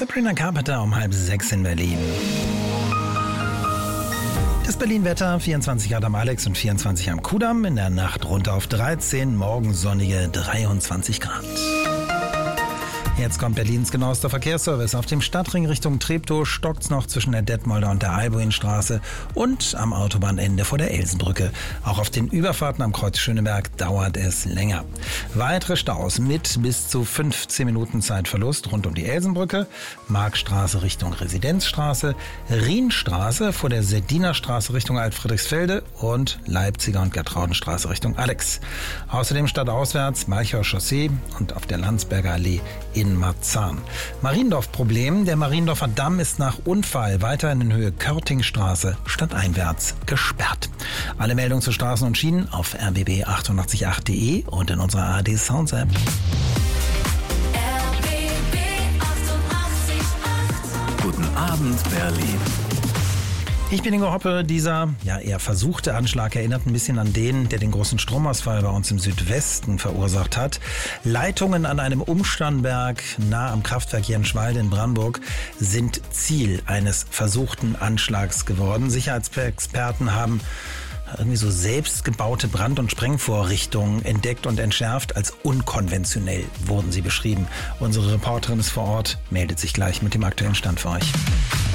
Sabrina Carpenter um 5:30 in Berlin. Das Berlin-Wetter, 24 Grad am Alex und 24 am Kudamm. In der Nacht runter auf 13, morgen sonnige 23 Grad. Jetzt kommt Berlins genauester Verkehrsservice. Auf dem Stadtring Richtung Treptow stockt's noch zwischen der Detmolder und der Albuinstraße und am Autobahnende vor der Elsenbrücke. Auch auf den Überfahrten am Kreuz Schöneberg dauert es länger. Weitere Staus mit bis zu 15 Minuten Zeitverlust rund um die Elsenbrücke, Markstraße Richtung Residenzstraße, Rienstraße vor der Sedinerstraße Richtung Altfriedrichsfelde und Leipziger und Gertraudenstraße Richtung Alex. Außerdem stadtauswärts Malchower Chaussee und auf der Landsberger Allee in Marzahn. Mariendorf-Problem. Der Mariendorfer Damm ist nach Unfall weiterhin in Höhe Körtingstraße stadteinwärts gesperrt. Alle Meldungen zu Straßen und Schienen auf rbb888.de und in unserer ARD Sounds App. RBB 88.8. Guten Abend, Berlin. Ich bin Ingo Hoppe. Dieser eher versuchte Anschlag erinnert ein bisschen an den großen Stromausfall bei uns im Südwesten verursacht hat. Leitungen an einem Umspannwerk nahe am Kraftwerk Jenschwalde in Brandenburg sind Ziel eines versuchten Anschlags geworden. Sicherheitsexperten haben irgendwie so selbstgebaute Brand- und Sprengvorrichtungen entdeckt und entschärft. Als unkonventionell wurden sie beschrieben. Unsere Reporterin ist vor Ort, meldet sich gleich mit dem aktuellen Stand für euch.